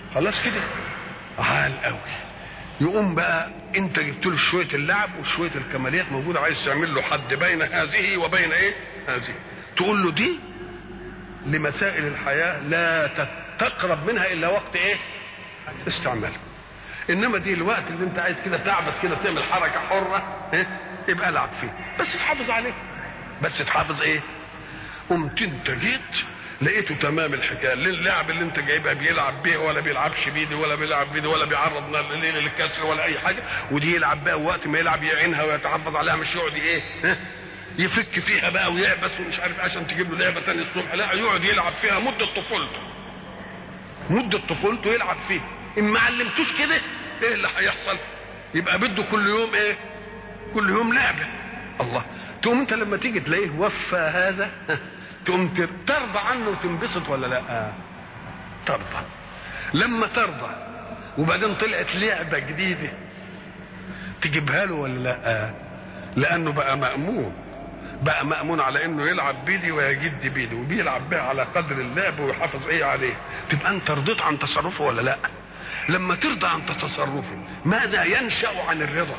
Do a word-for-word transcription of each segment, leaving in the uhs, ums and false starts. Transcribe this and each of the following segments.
خلاص كده عال قوي. يقوم بقى انت جبت له شويه اللعب وشويه الكماليات موجوده، عايز تعمل له حد بين هذه وبين ايه هذه، تقول له دي لمسائل الحياه لا تقرب منها الا وقت ايه استعمالها، انما دي الوقت اللي انت عايز كده تعبس كده تعمل حركه حره ايه يبقى العب فيه، بس تحافظ عليه، بس تحافظ ايه. قمت انت جيت لقيته تمام الحكايه، اللعب اللي انت جايبها بيلعب بيه ولا بيلعبش بيدي ولا بيلعب بيدي ولا بيعرض الليل للكسر ولا اي حاجه، ودي يلعب بقى وقت ما يلعب يعينها ويتحفظ عليها، مش يقعد ايه ها يفك فيها بقى ويعبس ومش عارف عشان تجيب له لعبه ثانيه الصبح، لا يقعد يلعب فيها مده طفولته، مده طفولته يلعب فيها. ان ما علمتوش كده ايه اللي هيحصل؟ يبقى بده كل يوم ايه؟ كل يوم لعبه. الله، تقوم انت لما تيجي تلاقيه وفى هذا تقوم ترضى عنه وتنبسط ولا لا؟ ترضى. لما ترضى وبعدين طلعت لعبه جديده تجيبها له ولا لا؟ لانه بقى مأمون، بقى مأمون على انه يلعب بيدي ويجد بيدي وبيلعب بها على قدر اللعب ويحافظ ايه عليه، تبقى انت رضيت عن تصرفه ولا لا؟ لما ترضى عن تصرفه ماذا ينشأ عن الرضا؟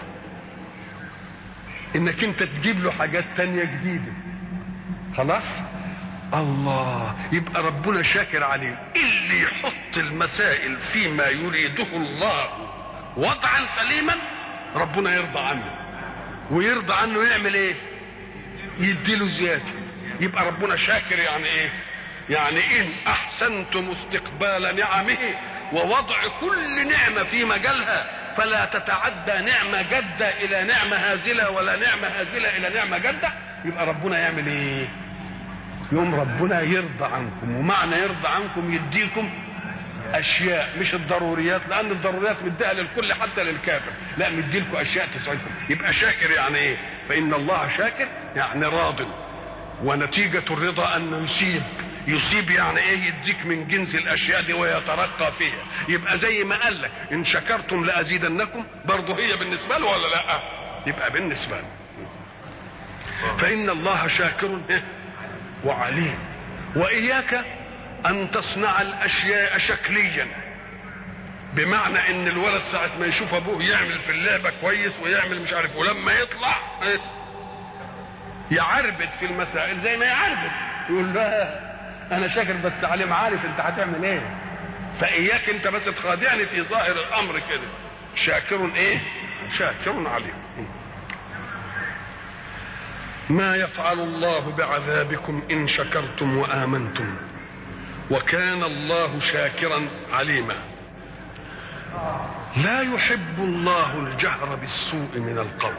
انك انت تجيب له حاجات تانية جديدة. خلاص الله، يبقى ربنا شاكر عليه. اللي يحط المسائل فيما يريده الله وضعا سليما ربنا يرضى عنه، ويرضى عنه يعمل ايه؟ يديله زيادة. يبقى ربنا شاكر يعني ايه؟ يعني ان احسنتم استقبال نعمه ووضع كل نعمة في مجالها فلا تتعدى نعمة جدة الى نعمة هازلة ولا نعمة هازلة الى نعمة جدة، يبقى ربنا يعمل ايه؟ يوم ربنا يرضى عنكم. ومعنى يرضى عنكم يديكم اشياء مش الضروريات، لان الضروريات مديها للكل حتى للكافر، لا مديلكم اشياء تسعدكم. يبقى شاكر يعني ايه؟ فان الله شاكر يعني راض، ونتيجة الرضا انه يصيب. يصيب يعني ايه؟ يديك من جنس الاشياء دي ويترقى فيها. يبقى زي ما قال لك ان شكرتم لازيدنكم، برضه هي بالنسبه له ولا لا؟ يبقى بالنسبه له. فان الله شاكر وعليم. واياك ان تصنع الاشياء شكليا، بمعنى ان الولد ساعه ما يشوف ابوه يعمل في اللعبه كويس ويعمل مش عارف، ولما يطلع يعربد في المسائل زي ما يعربد، يقول لا انا شاكر بس عليم عارف انت هتعمل ايه. فاياك انت بس تخادعني في ظاهر الامر كده. شاكر ايه؟ شاكر عليم. ما يفعل الله بعذابكم ان شكرتم وامنتم وكان الله شاكرا عليما. لا يحب الله الجهر بالسوء من القول.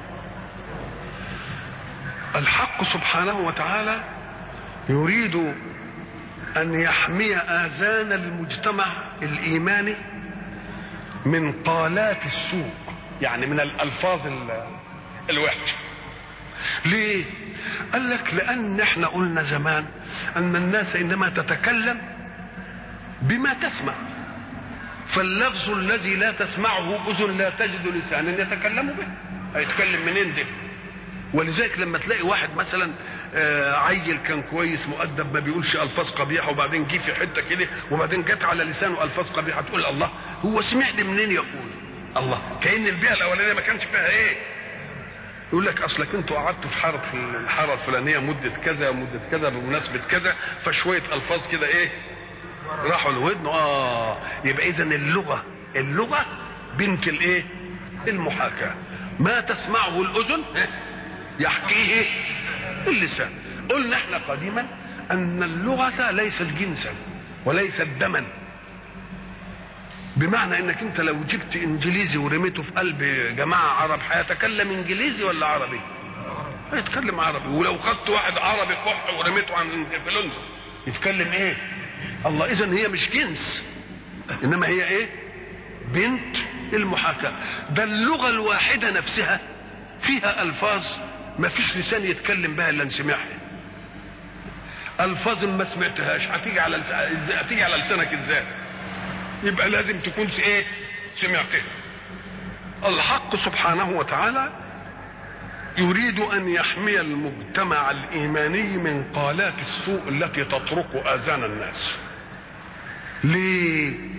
الحق سبحانه وتعالى يريد ان يحمي اذان المجتمع الايماني من قالات السوء، يعني من الالفاظ الوحشه. ليه؟ قال لك لان احنا قلنا زمان ان الناس انما تتكلم بما تسمع، فاللفظ الذي لا تسمعه اذن لا تجد لسانا يتكلم به، هيتكلم منين ده؟ ولذلك لما تلاقي واحد مثلا عيل كان كويس مؤدب ما بيقولش الفاظ قبيحه وبعدين جه في حته كده وبعدين جت على لسانه الفاظ قبيحه، تقول الله هو سمع دي منين؟ يقول الله كأن البيئه الاولانيه ما كانش فيها ايه. يقول لك اصلك انتوا قعدتوا في حاره في الحاره الفلانيه مده كذا ومده كذا بمناسبه كذا، فشويه الفاظ كده ايه راحوا لودنه. اه يبقى اذا اللغه اللغه بنت الايه؟ المحاكاه. ما تسمعه الاذن يحكيه اللسان. قلنا احنا قديما ان اللغه ليست جنسا وليست دما، بمعنى انك انت لو جبت انجليزي ورميته في قلب جماعه عرب هيتكلم انجليزي ولا عربي؟ هيتكلم عربي. ولو خدت واحد عربي كح ورميته عن في لندن يتكلم ايه؟ الله. اذا هي مش جنس انما هي ايه؟ بنت المحاكاه. ده اللغه الواحده نفسها فيها الفاظ ما فيش لسان يتكلم بها الا نسمعها. الفاظ ما سمعتهاش هتيجي على ازاي؟ هتيجي على لسانك ازاي؟ يبقى لازم تكون ايه؟ سمعتها. الحق سبحانه وتعالى يريد ان يحمي المجتمع الايماني من قالات السوء التي تطرق اذان الناس. ليه؟